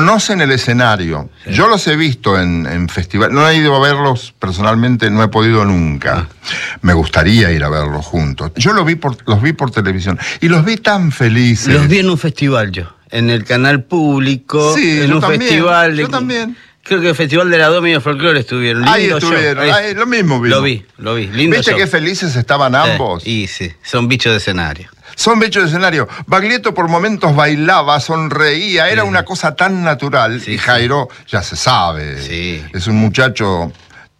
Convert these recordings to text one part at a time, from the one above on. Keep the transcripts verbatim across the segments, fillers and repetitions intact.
conocen el escenario. Sí. Yo los he visto en, en festivales, no he ido a verlos personalmente, no he podido nunca. Ah. Me gustaría ir a verlos juntos. Yo los vi por, los vi por televisión y los vi tan felices. Los vi en un festival yo, en el canal público, sí, en un también, festival. De, yo también. Creo que el Festival de la Domi de Folclore estuvieron. Lindo ahí estuvieron, show. Ahí, lo mismo vi. Lo vi, lo vi. Lindo ¿Viste show. qué felices estaban ambos? Sí, y sí, son bichos de escenario. Son bichos de escenario. Baglietto por momentos bailaba, sonreía, era sí. una cosa tan natural. Sí, y Jairo, sí. ya se sabe, sí. es un muchacho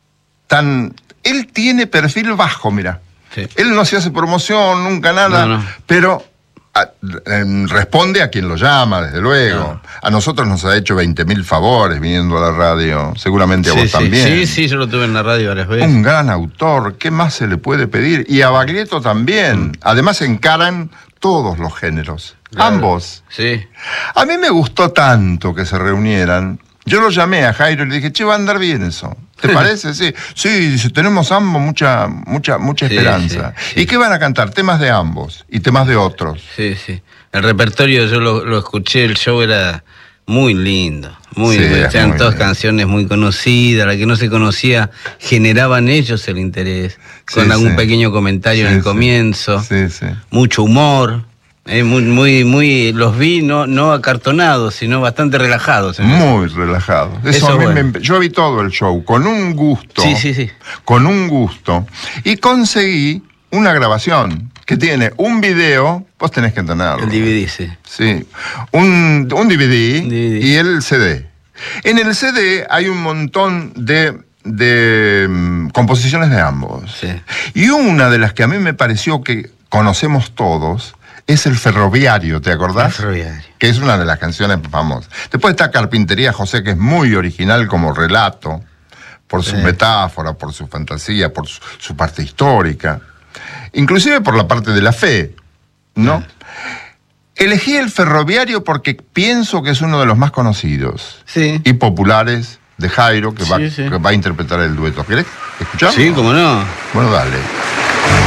tan... Él tiene perfil bajo, mira. Sí. Él no se hace promoción, nunca nada, no, no. pero... A, eh, responde a quien lo llama, desde luego. No. A nosotros nos ha hecho veinte mil favores viniendo a la radio. Seguramente a sí, vos sí. también. Sí, sí, yo lo tuve en la radio varias veces. Un gran autor. ¿Qué más se le puede pedir? Y a Baglietto también. Mm. Además encaran todos los géneros. Claro. Ambos. Sí. A mí me gustó tanto que se reunieran. Yo lo llamé a Jairo y le dije, che, va a andar bien eso. ¿Te parece? Sí. Sí, dice, tenemos ambos mucha, mucha, mucha sí, esperanza. Sí, sí. ¿Y qué van a cantar? Temas de ambos y temas de otros. Sí, sí. El repertorio yo lo, lo escuché, el show era muy lindo. Muy, sí, eran todas lindo. canciones muy conocidas, la que no se conocía generaban ellos el interés. Con sí, algún sí. pequeño comentario sí, en el sí. comienzo. Sí, sí. Mucho humor. Eh, muy, muy, muy, los vi no, no acartonados, sino bastante relajados. Muy eso. relajados. Eso, eso a mí bueno. me, yo vi todo el show con un gusto. Sí, sí, sí. Con un gusto. Y conseguí una grabación que tiene un video, vos tenés que entenderlo. El D V D, sí. Sí. Un, un D V D, D V D y el C D. En el C D hay un montón de... de um, composiciones de ambos. Sí. Y una de las que a mí me pareció que conocemos todos es El Ferroviario, ¿te acordás? El Ferroviario. Que es una de las canciones famosas. Después está Carpintería José, que es muy original como relato, por su sí. metáfora, por su fantasía, por su, su parte histórica, inclusive por la parte de la fe, ¿no? Sí. Elegí El Ferroviario porque pienso que es uno de los más conocidos sí. y populares de Jairo, que, sí, va, sí. que va a interpretar el dueto. ¿Querés escucharlo? Sí, cómo no. Bueno, dale.